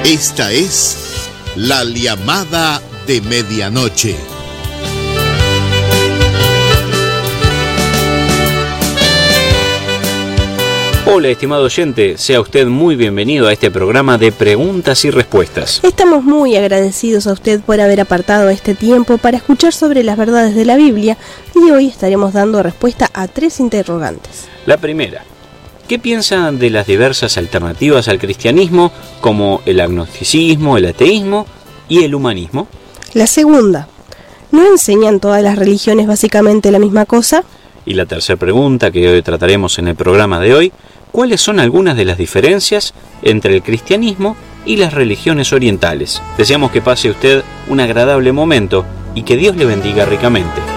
Esta es la llamada de medianoche. Hola, estimado oyente, sea usted muy bienvenido a este programa de preguntas y respuestas. Estamos muy agradecidos a usted por haber apartado este tiempo para escuchar sobre las verdades de la Biblia y hoy estaremos dando respuesta a 3 interrogantes. La primera, ¿qué piensan de las diversas alternativas al cristianismo como el agnosticismo, el ateísmo y el humanismo? La segunda, ¿no enseñan todas las religiones básicamente la misma cosa? Y la tercera pregunta que hoy trataremos en el programa de hoy, ¿cuáles son algunas de las diferencias entre el cristianismo y las religiones orientales? Deseamos que pase usted un agradable momento y que Dios le bendiga ricamente.